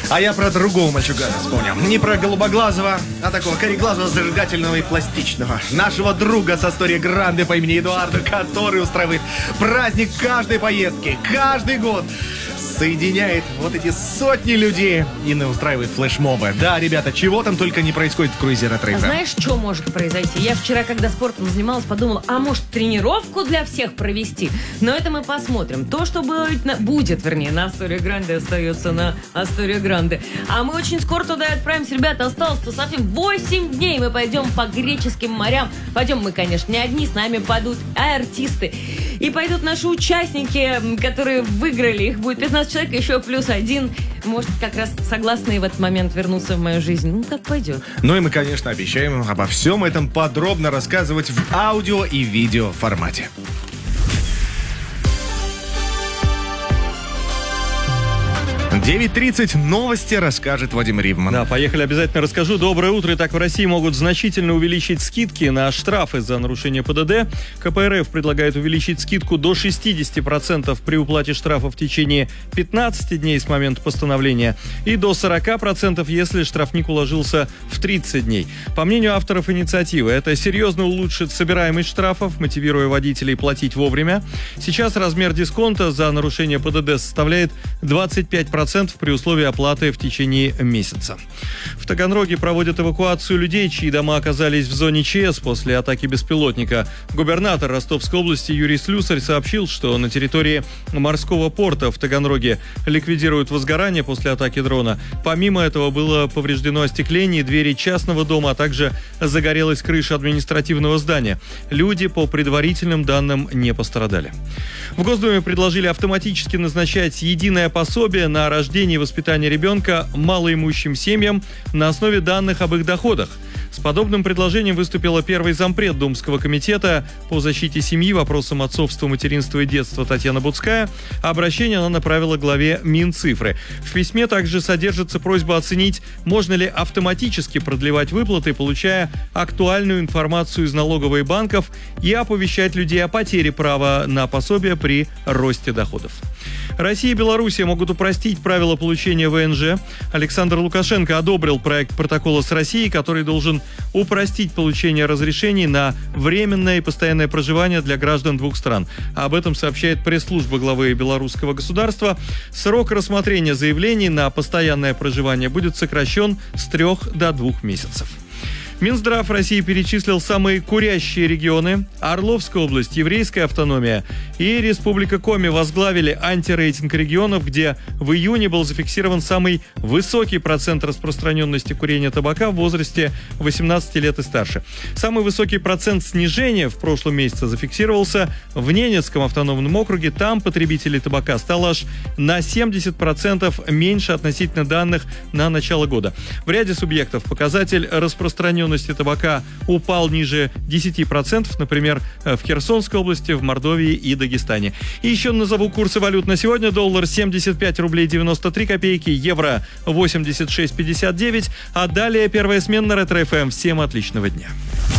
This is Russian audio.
А я про другого мальчугана вспомнил. Не про голубоглазого, а такого кореглазого, зажигательного и пластичного. Нашего друга со Астория Гранде по имени Эдуардо, который устраивает праздник каждой поездки, каждый год. Соединяет вот эти сотни людей и устраивает флешмобы. Да, ребята, чего там только не происходит в круизе ретро. А знаешь, что может произойти? Я вчера, когда спортом занималась, подумала, а может тренировку для всех провести? Но это мы посмотрим. То, что будет, на Астория Гранде, остается на Астория Гранде. А мы очень скоро туда отправимся. Ребята, осталось-то совсем 8 дней. Мы пойдем по греческим морям. Пойдем мы, конечно, не одни, с нами пойдут артисты. И пойдут наши участники, которые выиграли. Их будет 15 человек, еще плюс один. Может, как раз согласные в этот момент вернуться в мою жизнь. Ну, как пойдет. Ну и мы, конечно, обещаем обо всем этом подробно рассказывать в аудио и видео формате. 9:30 новости расскажет Вадим Ривман. Да, поехали, обязательно расскажу. Доброе утро. Итак, в России могут значительно увеличить скидки на штрафы за нарушение ПДД. КПРФ предлагает увеличить скидку до 60% при уплате штрафа в течение 15 дней с момента постановления и до 40%, если штрафник уложился в 30 дней. По мнению авторов инициативы, это серьезно улучшит собираемость штрафов, мотивируя водителей платить вовремя. Сейчас размер дисконта за нарушение ПДД составляет 25% при условии оплаты в течение месяца. В Таганроге проводят эвакуацию людей, чьи дома оказались в зоне ЧС после атаки беспилотника. Губернатор Ростовской области Юрий Слюсарь сообщил, что на территории морского порта в Таганроге ликвидируют возгорание после атаки дрона. Помимо этого было повреждено остекление двери частного дома, а также загорелась крыша административного здания. Люди, по предварительным данным, не пострадали. В Госдуме предложили автоматически назначать единое пособие на рождение и воспитание ребенка малоимущим семьям на основе данных об их доходах. С подобным предложением выступила первый зампред Думского комитета по защите семьи, вопросам отцовства, материнства и детства Татьяна Буцкая. Обращение она направила главе Минцифры. В письме также содержится просьба оценить, можно ли автоматически продлевать выплаты, получая актуальную информацию из налоговой и банков, и оповещать людей о потере права на пособие при росте доходов. Россия и Белоруссия могут упростить правила получения ВНЖ. Александр Лукашенко одобрил проект протокола с Россией, который должен упростить получение разрешений на временное и постоянное проживание для граждан двух стран. Об этом сообщает пресс-служба главы белорусского государства. Срок рассмотрения заявлений на постоянное проживание будет сокращен с 3 до 2 месяцев. Минздрав России перечислил самые курящие регионы. Орловская область, Еврейская автономия и Республика Коми возглавили антирейтинг регионов, где в июне был зафиксирован самый высокий процент распространенности курения табака в возрасте 18 лет и старше. Самый высокий процент снижения в прошлом месяце зафиксировался в Ненецком автономном округе. Там потребителей табака стало аж на 70% меньше относительно данных на начало года. В ряде субъектов показатель распространенности табака упал ниже 10%, например, в Херсонской области, в Мордовии и Дагестане. И еще назову курсы валют на сегодня. Доллар 75 рублей 93 копейки, евро 86,59. А далее первая смена на Ретро ФМ. Всем отличного дня.